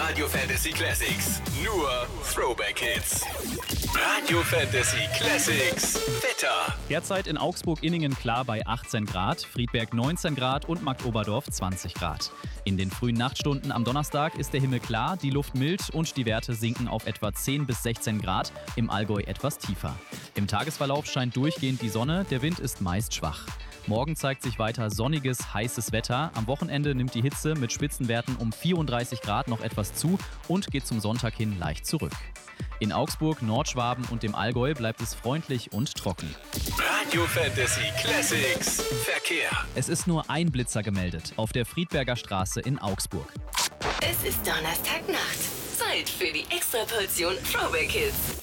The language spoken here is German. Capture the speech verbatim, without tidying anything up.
Radio Fantasy Classics. Nur Throwback Hits. Radio Fantasy Classics. Wetter. Derzeit in Augsburg-Inningen klar bei achtzehn Grad, Friedberg neunzehn Grad und Marktoberdorf zwanzig Grad. In den frühen Nachtstunden am Donnerstag ist der Himmel klar, die Luft mild und die Werte sinken auf etwa zehn bis sechzehn Grad, im Allgäu etwas tiefer. Im Tagesverlauf scheint durchgehend die Sonne, der Wind ist meist schwach. Morgen zeigt sich weiter sonniges, heißes Wetter. Am Wochenende nimmt die Hitze mit Spitzenwerten um vierunddreißig Grad noch etwas zu und geht zum Sonntag hin leicht zurück. In Augsburg, Nordschwaben und dem Allgäu bleibt es freundlich und trocken. Radio Fantasy Classics. Verkehr. Es ist nur ein Blitzer gemeldet auf der Friedberger Straße in Augsburg. Es ist Donnerstagnacht. Zeit für die Extraportion Throwback Hits.